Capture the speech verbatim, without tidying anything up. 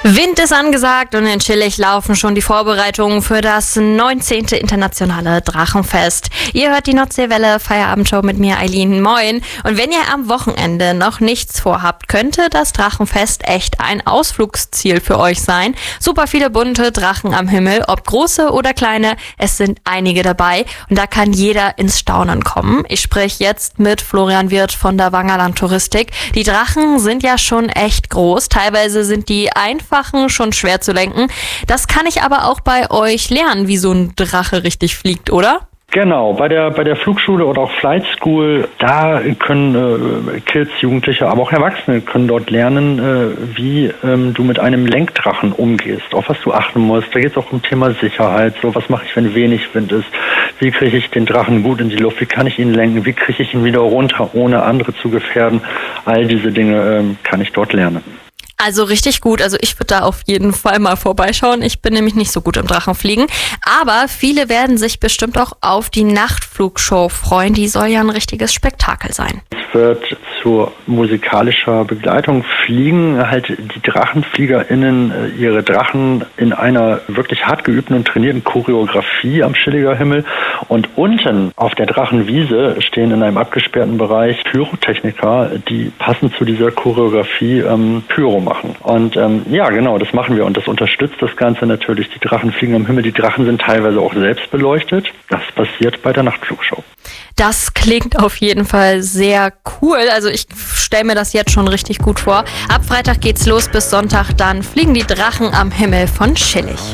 Wind ist angesagt und in Schillig laufen schon die Vorbereitungen für das neunzehnte internationale Drachenfest. Ihr hört die Nordseewelle Feierabendshow mit mir, Eileen. Moin. Und wenn ihr am Wochenende noch nichts vorhabt, könnte das Drachenfest echt ein Ausflugsziel für euch sein. Super viele bunte Drachen am Himmel, ob große oder kleine, es sind einige dabei und da kann jeder ins Staunen kommen. Ich spreche jetzt mit Florian Wirth von der Wangerland Touristik. Die Drachen sind ja schon echt groß, teilweise sind die einfach schon schwer zu lenken. Das kann ich aber auch bei euch lernen, wie so ein Drache richtig fliegt, oder? Genau, bei der bei der Flugschule oder auch Flight School, da können äh, Kids, Jugendliche, aber auch Erwachsene können dort lernen, äh, wie ähm, du mit einem Lenkdrachen umgehst, auf was du achten musst. Da geht es auch um Thema Sicherheit, so was mache ich, wenn wenig Wind ist, wie kriege ich den Drachen gut in die Luft, wie kann ich ihn lenken, wie kriege ich ihn wieder runter, ohne andere zu gefährden. All diese Dinge ähm, kann ich dort lernen. Also richtig gut. Also ich würde da auf jeden Fall mal vorbeischauen. Ich bin nämlich nicht so gut im Drachenfliegen. Aber viele werden sich bestimmt auch auf die Nachtflugshow freuen. Die soll ja ein richtiges Spektakel sein. Es wird zur musikalischer Begleitung fliegen halt die DrachenfliegerInnen ihre Drachen in einer wirklich hart geübten und trainierten Choreografie am Schilliger Himmel. Und unten auf der Drachenwiese stehen in einem abgesperrten Bereich Pyrotechniker, die passend zu dieser Choreografie ähm, Pyro machen. Und ähm, ja, genau, das machen wir und das unterstützt das Ganze natürlich. Die Drachen fliegen am Himmel, die Drachen sind teilweise auch selbst beleuchtet. Das passiert bei der Nachtflugshow. Das klingt auf jeden Fall sehr cool. Also ich stelle mir das jetzt schon richtig gut vor. Ab Freitag geht's los bis Sonntag, dann fliegen die Drachen am Himmel von Schillig.